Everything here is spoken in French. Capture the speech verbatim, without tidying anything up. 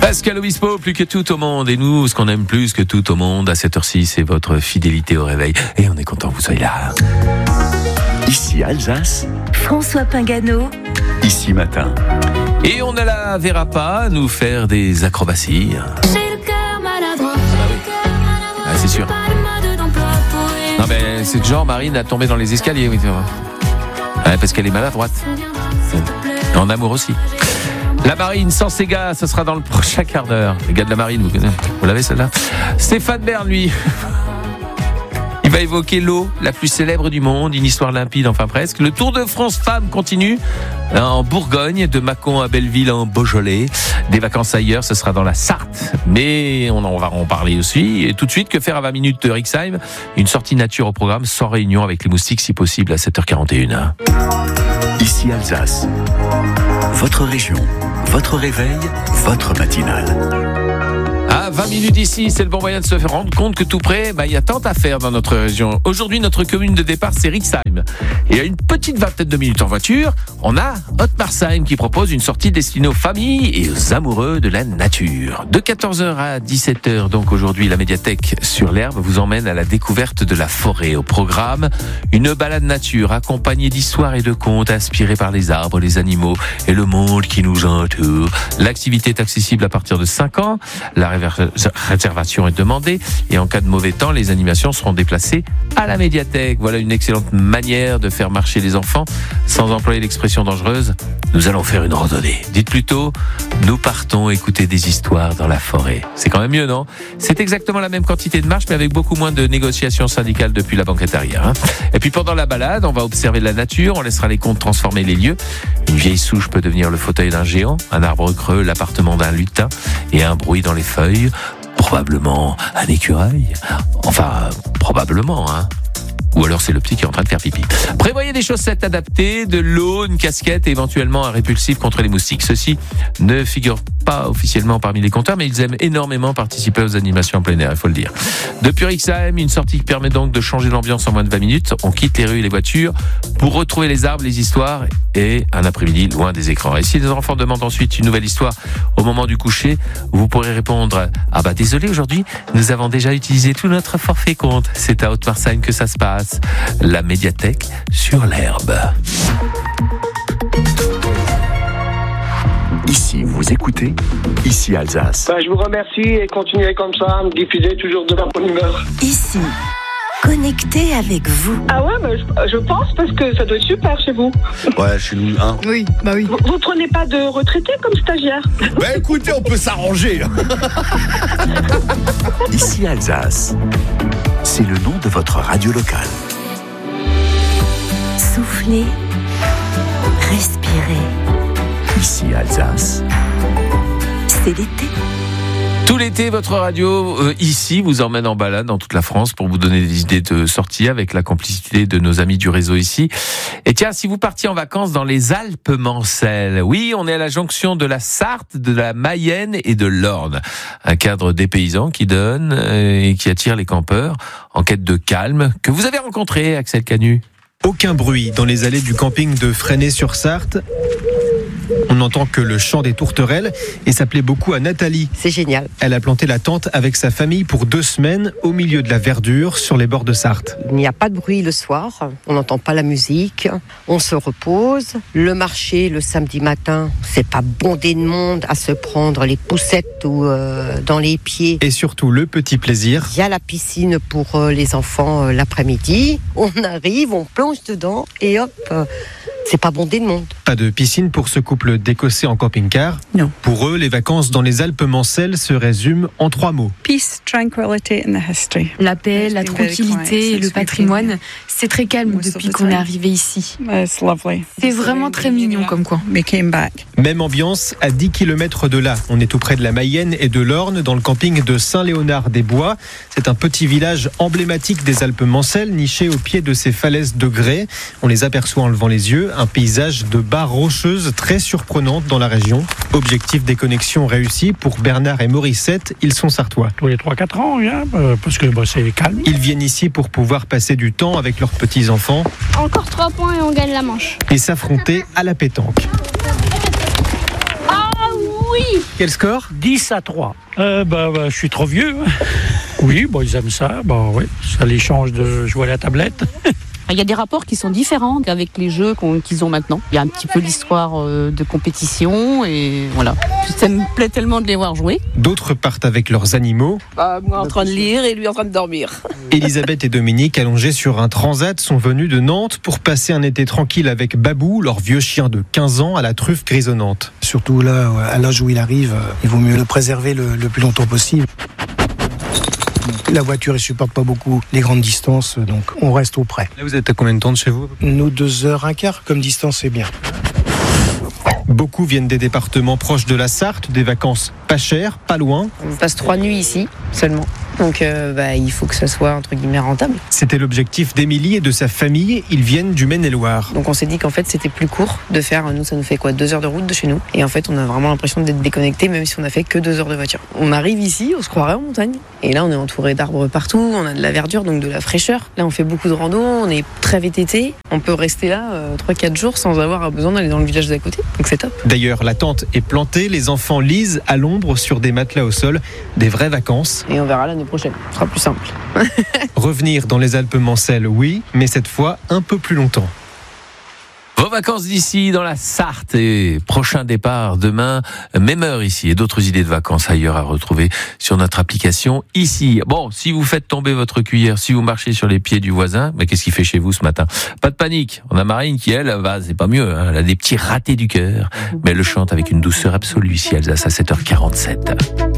Pascal Obispo, plus que tout au monde. Et nous, ce qu'on aime plus que tout au monde à cette heure-ci, c'est votre fidélité au réveil. Et on est content que vous soyez là. Ici Alsace, François Pingano. Ici Matin. Et on ne la verra pas nous faire des acrobaties. J'ai le cœur maladroit. Ah oui. Ah, c'est sûr. Non mais c'est le genre Marine à tomber dans les escaliers, oui. Ouais, parce qu'elle est maladroite. Et en amour aussi. La Marine sans ses gars, ce sera dans le prochain quart d'heure. Les gars de la Marine, vous connaissez, vous l'avez celle-là. Stéphane Bern, lui, il va évoquer l'eau, la plus célèbre du monde, une histoire limpide, enfin presque. Le Tour de France Femmes continue en Bourgogne, de Mâcon à Belleville en Beaujolais. Des vacances ailleurs, ce sera dans la Sarthe. Mais on en va en parler aussi. Et tout de suite, que faire à vingt minutes de Rixheim? Une sortie nature au programme, sans réunion avec les moustiques si possible à sept heures quarante et une. Ici Alsace. Votre région, votre réveil, votre matinale. À vingt minutes d'ici, c'est le bon moyen de se rendre compte que tout près, bah, il y a tant à faire dans notre région. Aujourd'hui, notre commune de départ, c'est Rixheim. Et à une petite vingtaine de minutes en voiture, on a Haute-Marsheim qui propose une sortie destinée aux familles et aux amoureux de la nature. De quatorze heures à dix-sept heures, donc aujourd'hui, la médiathèque sur l'herbe vous emmène à la découverte de la forêt. Au programme, une balade nature accompagnée d'histoires et de contes inspirés par les arbres, les animaux et le monde qui nous entoure. L'activité est accessible à partir de cinq ans. La réservation est demandée et en cas de mauvais temps, les animations seront déplacées à la médiathèque. Voilà une excellente manière de faire marcher les enfants sans employer l'expression dangereuse. Nous allons faire une randonnée. Dites plutôt, nous partons écouter des histoires dans la forêt. C'est quand même mieux, non? C'est exactement la même quantité de marche, mais avec beaucoup moins de négociations syndicales depuis la banquette arrière. Hein. Et puis pendant la balade, on va observer la nature, on laissera les contes transformer les lieux. Une vieille souche peut devenir le fauteuil d'un géant, un arbre creux, l'appartement d'un lutin, et un bruit dans les feuilles, probablement un écureuil. Enfin, probablement, hein. Ou alors c'est le petit qui est en train de faire pipi. Prévoyez des chaussettes adaptées, de l'eau, une casquette et éventuellement un répulsif contre les moustiques. Ceux-ci ne figurent pas officiellement parmi les compteurs, mais ils aiment énormément participer aux animations en plein air, il faut le dire. Depuis Rixheim, une sortie qui permet donc de changer l'ambiance en moins de vingt minutes. On quitte les rues et les voitures pour retrouver les arbres, les histoires et un après-midi loin des écrans. Et si les enfants demandent ensuite une nouvelle histoire au moment du coucher, vous pourrez répondre « Ah bah désolé, aujourd'hui, nous avons déjà utilisé tout notre forfait compte. C'est à Haute-Marsheim que ça se passe. » La médiathèque sur l'herbe. Ici, vous écoutez, ici Alsace. Ben, je vous remercie et continuez comme ça, à me diffuser toujours de la bonne humeur. Ici, connecté avec vous. Ah ouais, mais je, je pense parce que ça doit être super chez vous. Ouais, chez nous, hein. Oui, bah oui. Vous, vous prenez pas de retraités comme stagiaire? Bah écoutez, on peut s'arranger. Ici Alsace. C'est le nom de votre radio locale. Soufflez, respirez. Ici Alsace. C'est l'été. Tout l'été, votre radio, euh, ici, vous emmène en balade dans toute la France pour vous donner des idées de sortie avec la complicité de nos amis du réseau ici. Et tiens, si vous partiez en vacances dans les Alpes-Mancelles, oui, on est à la jonction de la Sarthe, de la Mayenne et de l'Orne. Un cadre dépaysant qui donne euh, et qui attire les campeurs en quête de calme que vous avez rencontré, Axel Canu. Aucun bruit dans les allées du camping de Fresnay-sur-Sarthe. On n'entend que le chant des tourterelles et ça plaît beaucoup à Nathalie. C'est génial. Elle a planté la tente avec sa famille pour deux semaines au milieu de la verdure sur les bords de Sarthe. Il n'y a pas de bruit le soir, on n'entend pas la musique, on se repose. Le marché le samedi matin, c'est pas bondé de monde à se prendre les poussettes ou euh, dans les pieds. Et surtout le petit plaisir. Il y a la piscine pour euh, les enfants euh, l'après-midi. On arrive, on plonge dedans et hop... Euh, c'est pas bondé de monde. Pas de piscine pour ce couple d'Écossais en camping-car. Non. Pour eux, les vacances dans les Alpes-Mancelles se résument en trois mots. Peace, tranquility and the history. La paix, la tranquillité et le patrimoine. C'est très calme depuis qu'on est arrivé ici. It's lovely. C'est vraiment très mignon comme coin. We came back. Même ambiance à dix kilomètres de là. On est tout près de la Mayenne et de l'Orne, dans le camping de Saint-Léonard-des-Bois. C'est un petit village emblématique des Alpes-Mancelles, niché au pied de ces falaises de grès. On les aperçoit en levant les yeux. Un paysage de barres rocheuses très surprenantes dans la région. Objectif des connexions réussi pour Bernard et Morissette, ils sont sartois. Tous les trois quatre ans, hein, parce que bah, c'est calme. Ils viennent ici pour pouvoir passer du temps avec leurs petits-enfants. Encore trois points et on gagne la manche. Et s'affronter à la pétanque. Ah oui! Quel score ? dix à trois. Euh, bah, bah, je suis trop vieux. Oui, bah, ils aiment ça. Bah, oui. Ça les change de jouer à la tablette. Il y a des rapports qui sont différents avec les jeux qu'ils ont maintenant. Il y a un petit peu l'histoire de compétition et voilà. Ça me plaît tellement de les voir jouer. D'autres partent avec leurs animaux. Bah, moi en train de lire et lui en train de dormir. Elisabeth et Dominique, allongés sur un transat, sont venus de Nantes pour passer un été tranquille avec Babou, leur vieux chien de quinze ans à la truffe grisonnante. Surtout là, à l'âge où il arrive, il vaut mieux le préserver le, le plus longtemps possible. La voiture ne supporte pas beaucoup les grandes distances, donc on reste au près. Là, vous êtes à combien de temps de chez vous ? Nous, deux heures, un quart, comme distance, c'est bien. Beaucoup viennent des départements proches de la Sarthe, des vacances pas chères, pas loin. On passe trois nuits ici seulement. Donc euh, bah, il faut que ça soit entre guillemets rentable. C'était l'objectif d'Émilie et de sa famille. Ils viennent du Maine-et-Loire. Donc on s'est dit qu'en fait c'était plus court de faire, nous ça nous fait quoi, deux heures de route de chez nous. Et en fait on a vraiment l'impression d'être déconnecté même si on a fait que deux heures de voiture. On arrive ici, on se croirait en montagne. Et là on est entouré d'arbres partout, on a de la verdure, donc de la fraîcheur. Là on fait beaucoup de rando, on est très V T T. On peut rester là euh, trois quatre jours sans avoir besoin d'aller dans le village d'à côté. Donc c'est top. D'ailleurs la tente est plantée, les enfants lisent à l'ombre sur des matelas au sol. Des vraies vacances. Et on verra l'année prochaine, ce sera plus simple. Revenir dans les Alpes Mancelles, oui, mais cette fois un peu plus longtemps. Vos vacances d'ici dans la Sarthe et prochain départ demain, même heure ici et d'autres idées de vacances ailleurs à retrouver sur notre application ici. Bon, si vous faites tomber votre cuillère, si vous marchez sur les pieds du voisin, mais qu'est-ce qu'il fait chez vous ce matin ? Pas de panique. On a Marine qui elle, bah, c'est pas mieux, hein, elle a des petits ratés du cœur, mais elle le chante avec une douceur absolue ici Alsace à sept heures quarante-sept.